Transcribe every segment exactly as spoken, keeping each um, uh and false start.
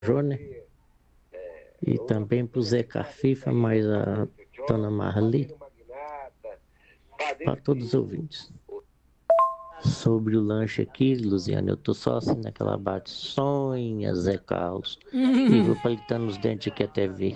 Jô, né? E também pro Zé Cafifa, mais a Dona Marli, para todos os ouvintes. Sobre o lanche aqui, Luziane, eu tô só assim naquela bate, sonha, Zé Carlos, e vou palitando os dentes aqui até ver.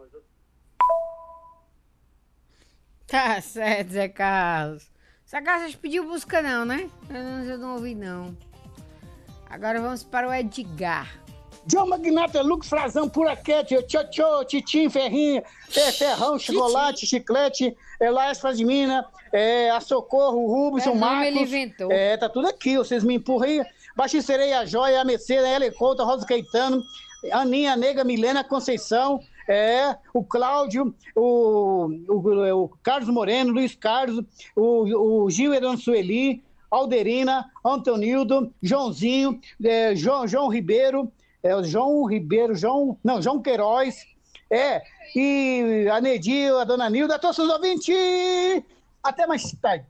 Tá certo, Zé Carlos. Zé Carlos pediu busca não, né? Eu não, eu não ouvi não. Agora vamos para o Edgar. João Magnata, Lucas Frazão, Puraquete, Tchotchô, Titim, Ferrinha, é, Ferrão, Chocolate, Chiclete, é, Laes Fazimina, é, a Socorro, o Rubens, o Ferrão, ele Marcos. inventou. É, tá tudo aqui, vocês me empurram aí. Baixincerei, a Joia, a Mercedes, a Helecouta, a Rosa Caetano, Aninha, a Nega, Milena, Conceição, é, o Cláudio, o, o, o Carlos Moreno, Luiz Carlos, o, o Gil Herano Sueli, Alderina, Antonildo, Joãozinho, é, João, João Ribeiro, é o João Ribeiro, João, não, João Queiroz, é, e a Nedir, a Dona Nilda, todos os ouvintes, até mais tarde.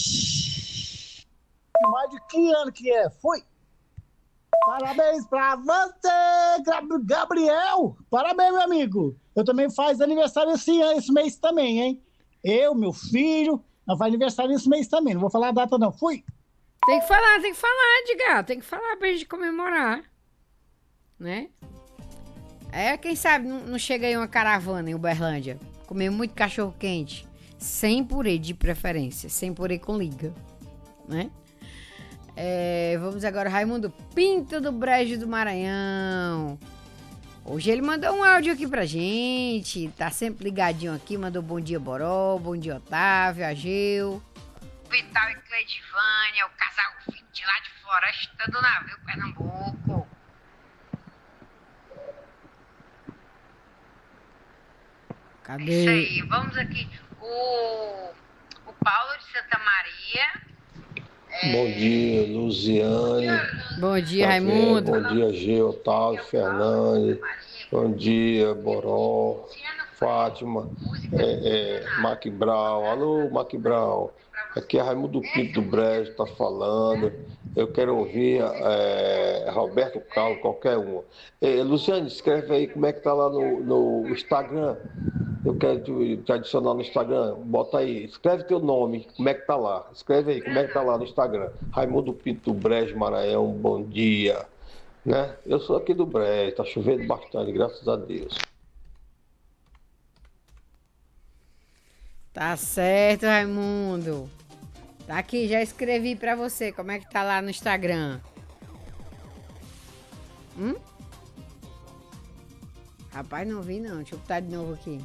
Mais de que ano que é? Foi? Parabéns pra você, Gabriel, parabéns, meu amigo, eu também faço aniversário esse, esse mês também, hein, eu, meu filho, nós faz aniversário esse mês também, não vou falar a data não, fui. Tem que falar, tem que falar, Edgar, tem que falar pra gente comemorar. Né? É, quem sabe não, não chega aí uma caravana em Uberlândia, comer muito cachorro quente, sem purê de preferência, sem purê com liga, né? É, vamos agora, Raimundo Pinto do Brejo do Maranhão. Hoje ele mandou um áudio aqui pra gente, tá sempre ligadinho aqui, mandou bom dia Boró, bom dia Otávio, Ageu, Vital e Cleidivânia, o casal vinte lá de Floresta do Navio, Pernambuco. Cadê? Isso aí, vamos aqui. O, o Paulo de Santa Maria. É... Bom dia, Luziane. Bom dia, Xavier, Raimundo. Bom dia, G, Otávio, Fernandes. Bom dia, Boró, Fátima, é, é, Mac Brown. Alô, Mac Brown. Aqui é Raimundo Pinto do Brejo, tá falando. Eu quero ouvir é, Roberto Carlos, qualquer um. É, Luciane, escreve aí como é que tá lá no, no Instagram. Eu quero te, te adicionar no Instagram. Bota aí, escreve teu nome, como é que tá lá. Escreve aí, como é que tá lá no Instagram. Raimundo Pinto do Brejo, Maranhão, bom dia. Né? Eu sou aqui do Brejo, tá chovendo bastante, graças a Deus. Tá certo, Raimundo. Tá aqui, já escrevi pra você como é que tá lá no Instagram. Hum? Rapaz, não vi não, deixa eu botar de novo aqui.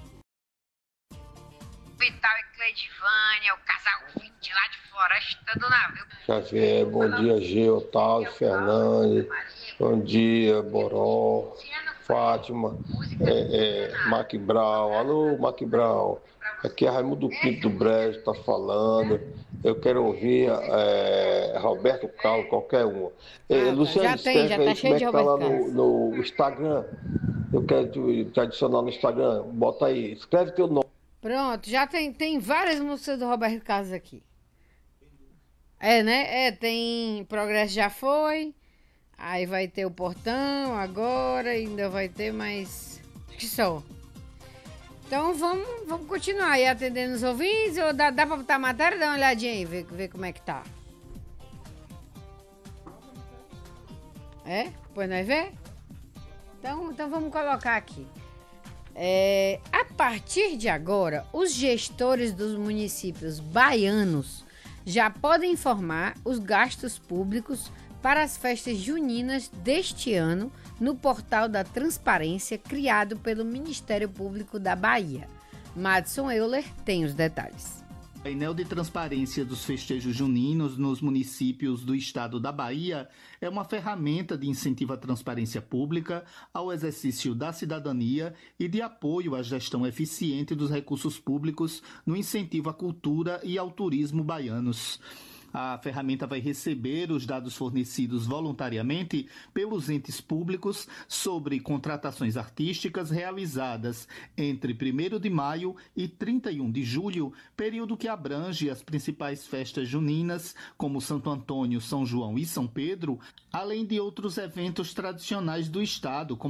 Vital e Cleidivânia, o casal vinte lá de Floresta do Navio. Xavier, bom dia, G, Otávio, Fernandes. Bom dia, Boró, Fátima, é, é, Mac Brown. Alô, Mac Brown. Aqui é Raimundo Pinto do Brejo, tá falando. Eu quero ouvir é, Roberto Carlos, qualquer um. É, Ah, Luciano, já tem, já tá cheio de como é que tá Roberto lá Carlos. no, no Instagram. Eu quero te, te adicionar no Instagram. Bota aí, escreve teu nome. Pronto, já tem, tem várias músicas do Roberto Carlos aqui. É, né? É, tem Progresso Já Foi. Aí vai ter o Portão agora. Ainda vai ter mais. Acho que só. Então vamos, vamos continuar aí atendendo os ouvintes. Ou dá, dá pra botar a matéria? Dá uma olhadinha aí, ver, ver como é que tá. É? Pois nós ver? Então, então vamos colocar aqui. É, a partir de agora, os gestores dos municípios baianos já podem informar os gastos públicos para as festas juninas deste ano no portal da transparência criado pelo Ministério Público da Bahia. Madson Euler tem os detalhes. O painel de transparência dos festejos juninos nos municípios do estado da Bahia é uma ferramenta de incentivo à transparência pública, ao exercício da cidadania e de apoio à gestão eficiente dos recursos públicos no incentivo à cultura e ao turismo baianos. A ferramenta vai receber os dados fornecidos voluntariamente pelos entes públicos sobre contratações artísticas realizadas entre primeiro de maio e trinta e um de julho, período que abrange as principais festas juninas, como Santo Antônio, São João e São Pedro, além de outros eventos tradicionais do estado, como